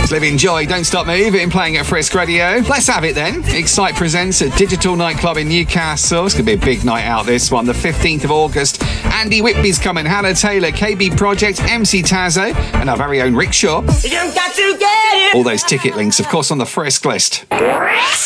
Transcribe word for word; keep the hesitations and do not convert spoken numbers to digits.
It's Living Joy, Don't Stop Moving, playing at Frisk Radio. Let's have it then. Excite presents a digital nightclub in Newcastle. It's going to be a big night out, this one. The fifteenth of August. Andy Whitby's coming, Hannah Taylor, K B Project, M C Tazo, and our very own Rick Shaw. You got to get it. All those ticket links, of course, on the Frisk list.